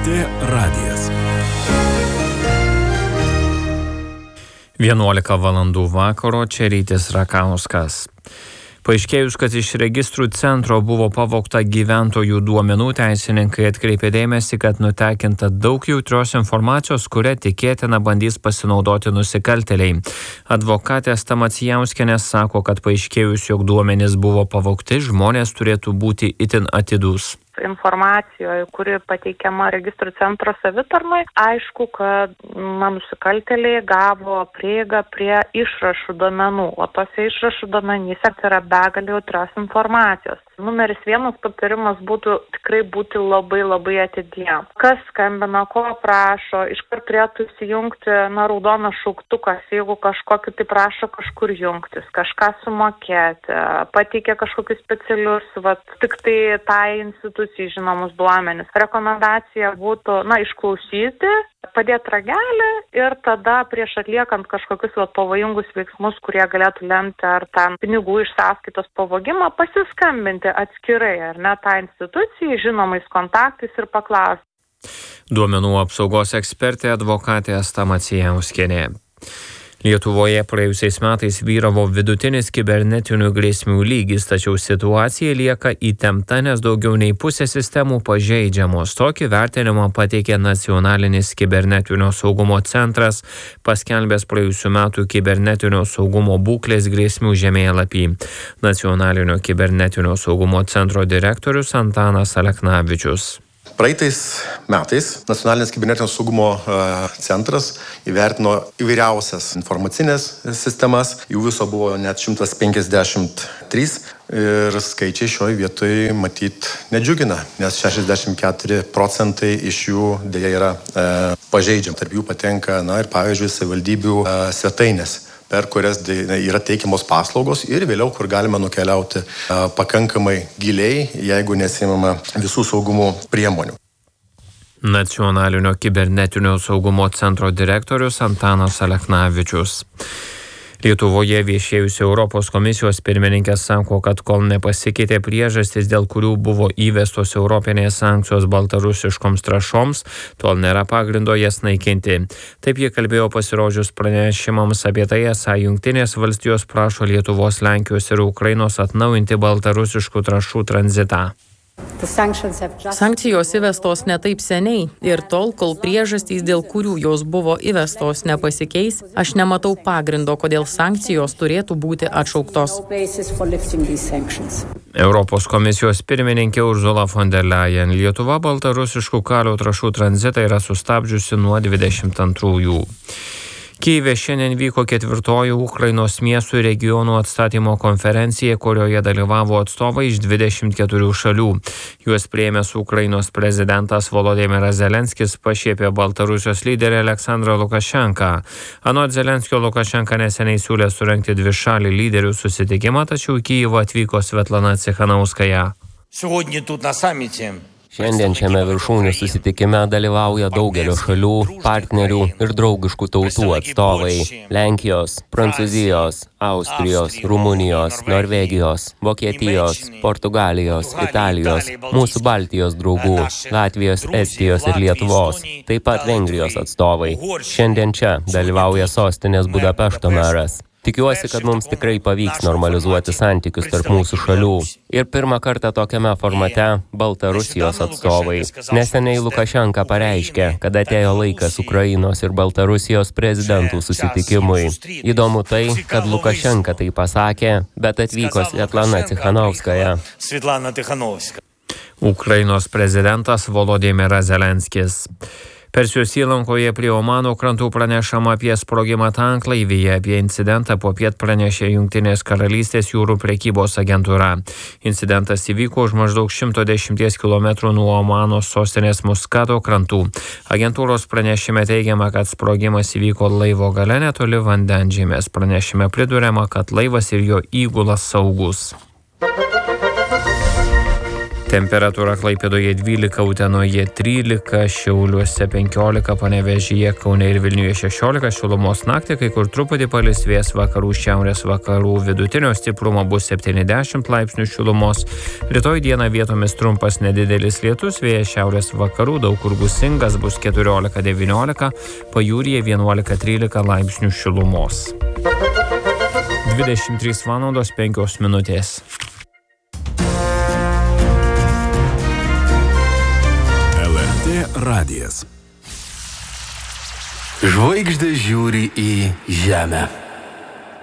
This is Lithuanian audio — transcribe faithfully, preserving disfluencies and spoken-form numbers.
tė radijas. vienuolika valandų vakaro, čia Rytis Rakauskas. Paaiškėjus, kad iš registrų centro buvo pavogta gyventojų duomenų, teisininkai atkreipė dėmesį, kad nutekinta daug jautrios informacijos, kuria tikėtina bandys pasinaudoti nusikaltėliai. Advokatė Asta Macijauskienė sako, kad paaiškėjus, jog duomenys buvo pavogti, žmonės turėtų būti itin atidūs. Informacijoje, kuri pateikiama registrų centro savitarnoj, aišku, kad na, nusikaltėliai gavo prieigą prie išrašų duomenų, o tose išrašų duomenyse yra begalė jautrios informacijos. Numeris vienas patarimas būtų tikrai būti labai labai atidiem. Kas skambina, ko prašo, iškart turėtų įsijungti na, raudonas šauktukas, jeigu kažkokį tai prašo kažkur jungtis, kažką sumokėti, pateikia kažkokius specialius, vat, tik tai tai institucijai žinomus duomenis. Rekomendacija būtų, na, išklausyti, padėti ragelį ir tada prieš atliekant kažkokius vat, pavojingus veiksmus, kurie galėtų lemti ar ten pinigų iš sąskaitos pavogimą, pasiskambinti atskirai ar ne tą institucijai žinomais kontaktais ir paklausti. Duomenų apsaugos ekspertė advokatė Asta Macijauskienė. Lietuvoje praėjusiais metais vyravo vidutinis kibernetinių grėsmių lygis, tačiau situacija lieka įtempta, nes daugiau nei pusė sistemų pažeidžiamos. Tokį vertinimą pateikė Nacionalinis kibernetinio saugumo centras, paskelbęs praėjusių metų kibernetinio saugumo būklės grėsmių žemėlapį. Nacionalinio kibernetinio saugumo centro direktorius Antanas Aleknavičius. Praeitais metais Nacionalinis kibernetinio saugumo centras įvertino įvairiausias informacinės sistemas, jų viso buvo net šimtas penkiasdešimt trys ir skaičiai šioje vietoje matyt nedžiugina, nes šešiasdešimt keturi procentai iš jų dėja yra e, pažeidžiami. Tarp jų patenka, na ir pavyzdžiui, savivaldybių e, svetainės, per kurias yra teikiamos paslaugos ir vėliau, kur galima nukeliauti pakankamai giliai, jeigu nesimama visų saugumo priemonių. Nacionalinio kibernetinio saugumo centro direktorius Antanas Aleknavičius. Lietuvoje viešėjusi Europos komisijos pirmininkė sako, kad kol nepasikeitė priežastys, dėl kurių buvo įvestos europinės sankcijos baltarusiškoms trąšoms, tol nėra pagrindo jas naikinti. Taip jie kalbėjo pasirodžius pranešimams apie tai, esą Jungtinės valstijos prašo Lietuvos, Lenkijos ir Ukrainos atnaujinti baltarusiškų trąšų tranzitą. Sankcijos įvestos ne taip seniai ir tol, kol priežastys, dėl kurių jos buvo įvestos, nepasikeis, aš nematau pagrindo, kodėl sankcijos turėtų būti atšauktos. Europos komisijos pirmininkė Ursula von der Leyen. Lietuva baltarusiškų kalio trąšų tranzitą yra sustabdžiusi nuo dvidešimt antrųjų. Kyjive šiandien vyko ketvirtoji Ukrainos miestų ir regionų atstatymo konferencija, kurioje dalyvavo atstovai iš dvidešimt keturių šalių. Juos priėmęs Ukrainos prezidentas Volodymyras Zelenskis pašiepė Baltarusijos lyderį Aleksandrą Lukašenką. Anot Zelenskio, Lukašenka neseniai siūlė surengti dvišalį lyderių susitikimą, tačiau į Kyjivą atvyko Svetlana Cichanauskaja. Šiandien šiame viršūnių susitikime dalyvauja daugelio šalių, partnerių ir draugiškų tautų atstovai – Lenkijos, Prancūzijos, Austrijos, Rumunijos, Norvegijos, Vokietijos, Portugalijos, Italijos, mūsų Baltijos draugų, Latvijos, Estijos ir Lietuvos, taip pat Vengrijos atstovai. Šiandien čia dalyvauja sostinės Budapešto meras. Tikiuosi, kad mums tikrai pavyks normalizuoti santykius tarp mūsų šalių. Ir pirmą kartą tokiame formate Baltarusijos atstovai. Neseniai Lukašenka pareiškė, kad atėjo laikas Ukrainos ir Baltarusijos prezidentų susitikimui. Įdomu tai, kad Lukašenka tai pasakė, bet atvyko Svetlana Cichanauskaja. Ukrainos prezidentas Volodymyras Zelenskis. Persijos įlankoje prie Omano krantų pranešama apie sprogimą tanklaivyje. Apie incidentą popiet pranešė Jungtinės karalystės jūrų prekybos agentūra. Incidentas įvyko už maždaug šimto dešimties kilometrų nuo Omano sostinės Muskato krantų. Agentūros pranešime teigiama, kad sprogimas įvyko laivo gale netoli vandenžemės. Pranešime priduriama, kad laivas ir jo įgula saugus. Temperatūra Klaipėdoje dvylika, Utenoje trylika, Šiauliuose penkiolika, Panevėžyje, Kaune ir Vilniuje šešiolika, šilumos naktį, kai kur truputį palis vėjas vakarų šiaurės vakarų vidutinio stiprumo bus septyniasdešimt laipsnių šilumos. Rytoj dieną vietomis trumpas nedidelis lietus, vėjas šiaurės vakarų, daug kur gūsingas, bus keturiolika devyniolika, pajūryje vienuolika trylika laipsnių šilumos. dvidešimt trys valandos penkios minutės. Radijas. Žvaigždė žiūri į žemę.